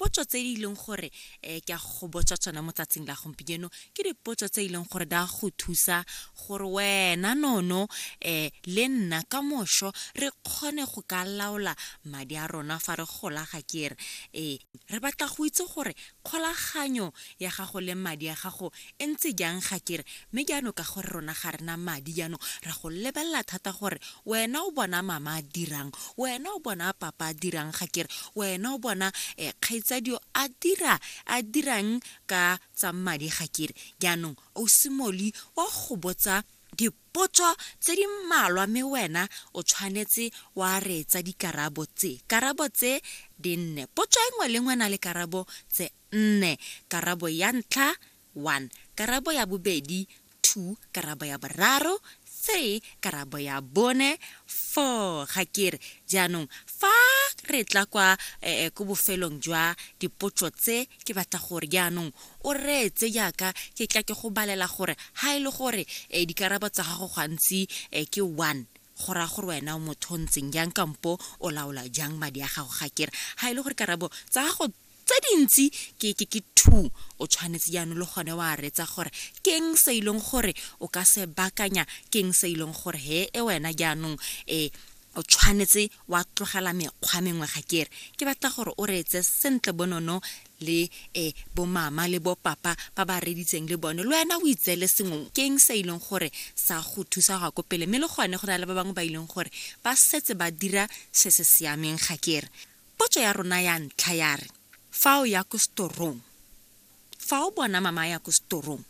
dipotso tse di leng gore ke a go botsa tsona mo tsatsing la gompieno ke dipotso tse di leng gore da go thusa gore wena nono le nna ka mosho re kgone go ka laola madi a rona fa re gola ga kere re batla go itse gore kgolaganyo ya gago le madi a gago e ntse jang ga kere mme jaanong ka gore rona ga rena madi jaanong ra go lebelela thata gore wena o bona mama a dirang wena o bona papa a dirang ga kere wena o bona kgaitsadi a dirang ka tsa madi ga kere jaanong o simoli wa go botsa dipotso tse di mmalwa mme wena o tshwanetse wa retsa dikarabo tse di nne potso engwe le ngwana le karabo tse nne karabo ya ntlha 1 karabo ya bobedi 2 karabo ya boraro 3 karabo ya bone 4 ga kere jaanong fa re tla kwa go bofelong jwa dipotso tse ke batla gore jaanong o retse jaaka ke tla ke go balela gore ha ile gore dikarabo tsa gago gantsi ke 1 gora gore wena o mothontseng jang kampo o laola jang madi a gago ga kere ha ile gore karabo tsa gago tse dintsi ke 2 o tshwanetse jaanong le gone wa retsa gore keng se ileng gore o ka se bakanya keng se ileng gore wena jaanong o tshwanetse wa tlogela mekgwa mengwe ga kere ke batla gore o retse sentle bonono le bo mama le bo papa ba ba reditseng le bone le wena o itsele sengwe keng se ileng gore sa go thusa ga go pele mme le gone go na le ba bangwe ba ileng gore ba setse ba dira se se siameng ga kere potso ya rona ya ntlha ya re fa o ya ko storong fa o bona mama ya ko storong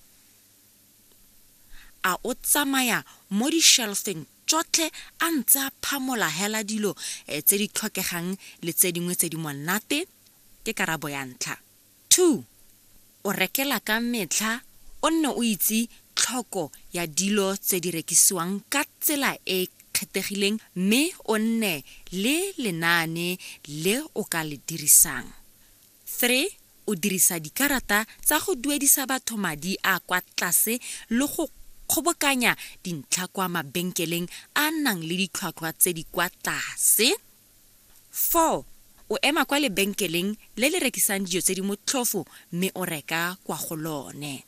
a o tsamaya mo di shelfing tsotlhe a ntse a phamola hela dilo tse di tlhokegang le tse dingwe tse di monate ke karabo ya ntlha 2 o rekela ka metlha o nne o itse tlhoko ya dilo tse di rekisiwang ka tsela e kgethegileng mme o nne le lenaane le o ka le dirisang 3 o dirisa dikarata tsa go duedisa batho madi a kwa tlase le go kgobokanya dintlha kwa mabenkeleng a nang le ditlhwatlhwa tse di kwa tlase 4 o ema kwa lebenkeleng le le rekisang dijo tse di motlhofo mme o reka kwa go lone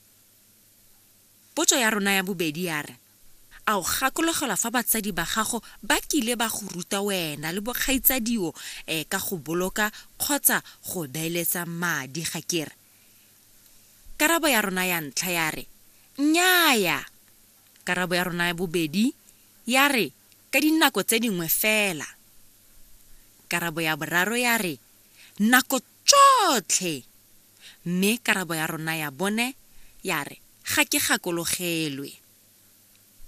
potso ya rona ya bobedi ya re a o gakologelwa fa batsadi ba gago ba kile ba go ruta wena le bokgaitsadio ka go boloka kgotsa go beeletsa madi ga kere karabo ya rona ya ntlha ya re nnyaya karabo ya rona ya bobedi ya re ka dinako tse dingwe fela karabo ya boraro ya re nako tsotlhe mme karabo ya rona ya bone ya re ga ke gakologelwe